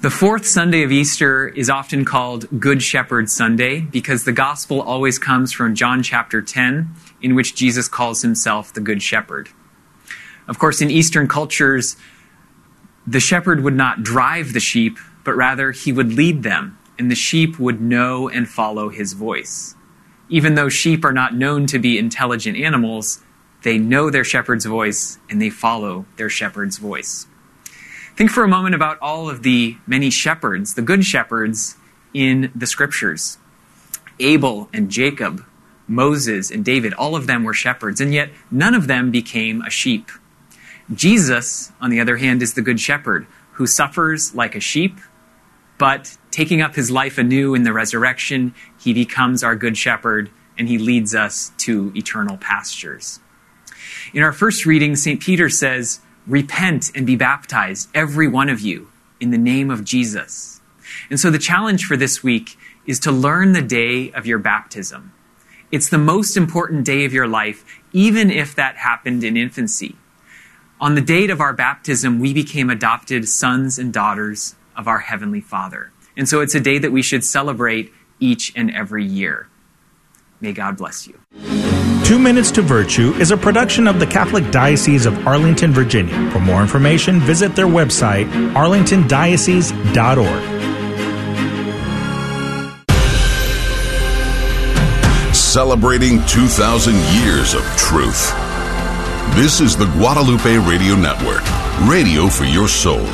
The fourth Sunday of Easter is often called Good Shepherd Sunday because the gospel always comes from John chapter 10, in which Jesus calls himself the Good Shepherd. Of course, in Eastern cultures, the shepherd would not drive the sheep, but rather he would lead them, and the sheep would know and follow his voice. Even though sheep are not known to be intelligent animals, they know their shepherd's voice and they follow their shepherd's voice. Think for a moment about all of the many shepherds, the good shepherds in the scriptures. Abel and Jacob, Moses and David, all of them were shepherds, and yet none of them became a sheep. Jesus, on the other hand, is the good shepherd who suffers like a sheep, but taking up his life anew in the resurrection, he becomes our good shepherd and he leads us to eternal pastures. In our first reading, St. Peter says, "Repent and be baptized, every one of you, in the name of Jesus." And so the challenge for this week is to learn the day of your baptism. It's the most important day of your life, even if that happened in infancy. On the date of our baptism, we became adopted sons and daughters of our Heavenly Father. And so it's a day that we should celebrate each and every year. May God bless you. 2 Minutes to Virtue is a production of the Catholic Diocese of Arlington, Virginia. For more information, visit their website, arlingtondiocese.org. Celebrating 2,000 years of truth. This is the Guadalupe Radio Network, radio for your soul.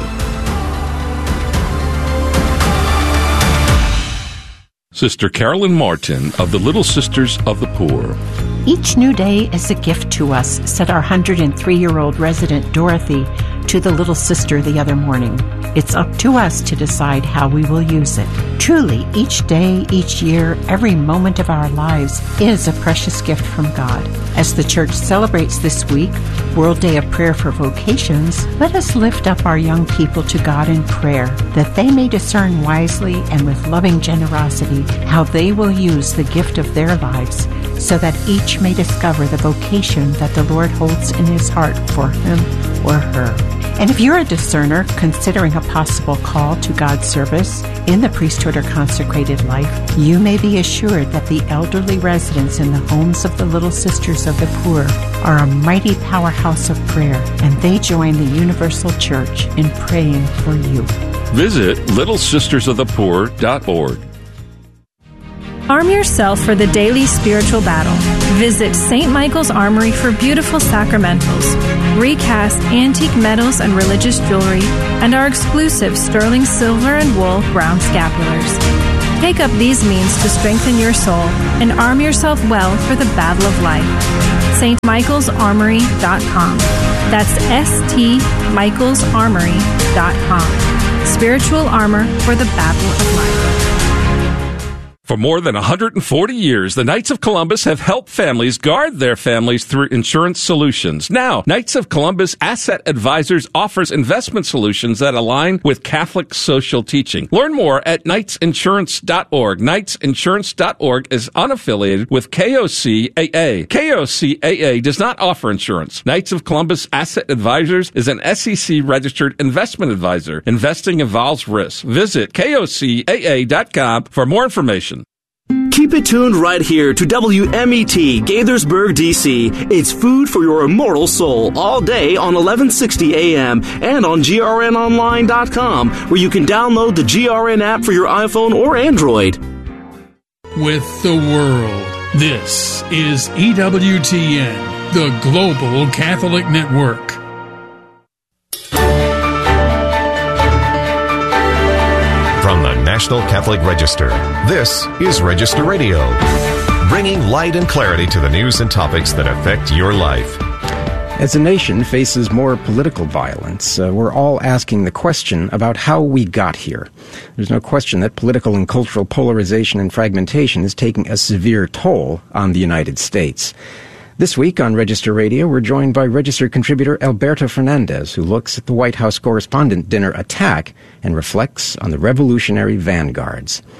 Sister Carolyn Martin of the Little Sisters of the Poor. Each new day is a gift to us, said our 103-year-old resident Dorothy to the little sister the other morning. It's up to us to decide how we will use it. Truly, each day, each year, every moment of our lives is a precious gift from God. As the Church celebrates this week, World Day of Prayer for Vocations, let us lift up our young people to God in prayer, that they may discern wisely and with loving generosity how they will use the gift of their lives, so that each may discover the vocation that the Lord holds in his heart for him or her. And if you're a discerner considering a possible call to God's service in the priesthood or consecrated life, you may be assured that the elderly residents in the homes of the Little Sisters of the Poor are a mighty powerhouse of prayer, and they join the Universal Church in praying for you. Visit littlesistersofthepoor.org. Arm yourself for the daily spiritual battle. Visit St. Michael's Armory for beautiful sacramentals, recast antique metals and religious jewelry, and our exclusive sterling silver and wool brown scapulars. Take up these means to strengthen your soul and arm yourself well for the battle of life. stmichaelsarmory.com. That's stmichaelsarmory.com. Spiritual armor for the battle of life. For more than 140 years, the Knights of Columbus have helped families guard their families through insurance solutions. Now, Knights of Columbus Asset Advisors offers investment solutions that align with Catholic social teaching. Learn more at knightsinsurance.org. Knightsinsurance.org is unaffiliated with KOCAA. KOCAA does not offer insurance. Knights of Columbus Asset Advisors is an SEC-registered investment advisor. Investing involves risk. Visit KOCAA.com for more information. Keep it tuned right here to WMET, Gaithersburg, D.C. It's food for your immortal soul all day on 1160 a.m. and on grnonline.com, where you can download the GRN app for your iPhone or Android. With the world, this is EWTN, the Global Catholic Network. From the National Catholic Register, this is Register Radio, bringing light and clarity to the news and topics that affect your life. As the nation faces more political violence, we're all asking the question about how we got here. There's no question that political and cultural polarization and fragmentation is taking a severe toll on the United States. This week on Register Radio, we're joined by Register contributor Alberto Fernandez, who looks at the White House Correspondent Dinner attack and reflects on the revolutionary vanguards.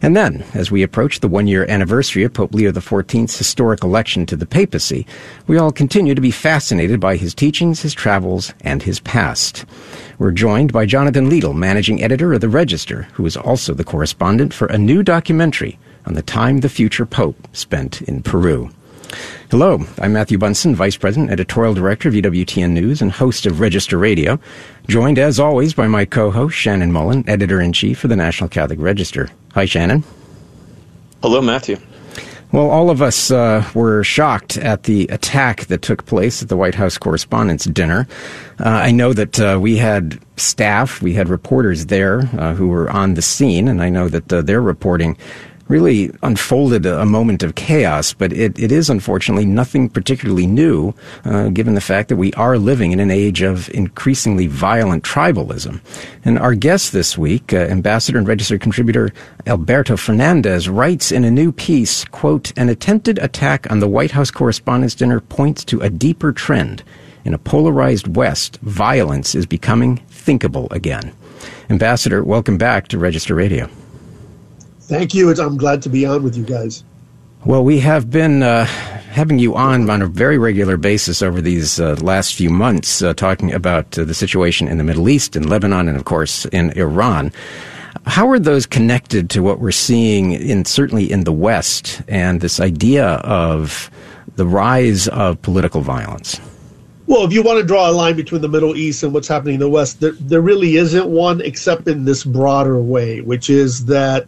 And then, as we approach the one-year anniversary of Pope Leo XIV's historic election to the papacy, we all continue to be fascinated by his teachings, his travels, and his past. We're joined by Jonathan Liedl, managing editor of The Register, who is also the correspondent for a new documentary on the time the future Pope spent in Peru. Hello, I'm Matthew Bunson, Vice President, Editorial Director of EWTN News and host of Register Radio, joined as always by my co-host Shannon Mullen, Editor-in-Chief for the National Catholic Register. Hi, Shannon. Hello, Matthew. Well, all of us were shocked at the attack that took place at the White House Correspondents' Dinner. I know that we had staff, we had reporters there who were on the scene, and I know that their reporting really unfolded a moment of chaos, but it is unfortunately nothing particularly new, given the fact that we are living in an age of increasingly violent tribalism. And our guest this week, Ambassador and Register contributor Alberto Fernandez, writes in a new piece, quote, "An attempted attack on the White House Correspondents' Dinner points to a deeper trend. In a polarized West, violence is becoming thinkable again." Ambassador, welcome back to Register Radio. Thank you. I'm glad to be on with you guys. Well, we have been having you on a very regular basis over these last few months, talking about the situation in the Middle East, in Lebanon, and, of course, in Iran. How are those connected to what we're seeing certainly in the West and this idea of the rise of political violence? Well, if you want to draw a line between the Middle East and what's happening in the West, there really isn't one, except in this broader way, which is that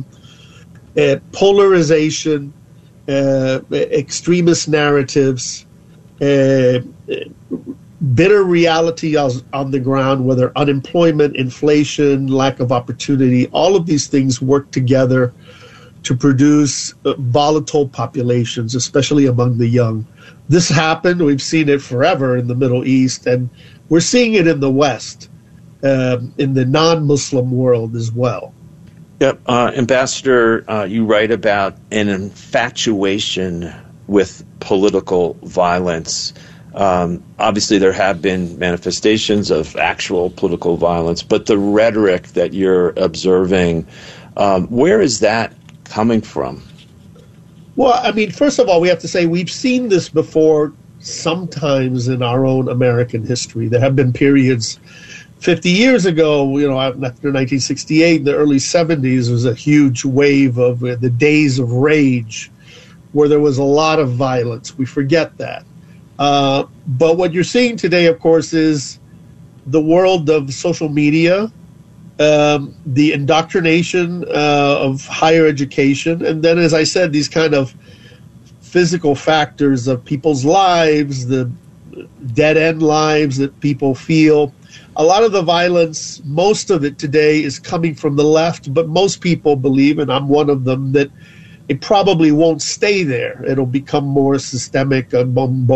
polarization, extremist narratives, bitter reality on the ground, whether unemployment, inflation, lack of opportunity, all of these things work together to produce volatile populations, especially among the young. This happened, we've seen it forever in the Middle East, and we're seeing it in the West, in the non-Muslim world as well. Yep. Ambassador, you write about an infatuation with political violence. Obviously, there have been manifestations of actual political violence, but the rhetoric that you're observing, where is that coming from? Well, I mean, first of all, we have to say we've seen this before sometimes in our own American history. There have been periods 50 years ago, after 1968, the early 70s was a huge wave of the days of rage where there was a lot of violence. We forget that. But what you're seeing today, of course, is the world of social media, the indoctrination of higher education, and then, as I said, these kind of physical factors of people's lives, the dead-end lives that people feel. A lot of the violence, most of it today, is coming from the left, but most people believe, and I'm one of them, that it probably won't stay there. It'll become more systemic on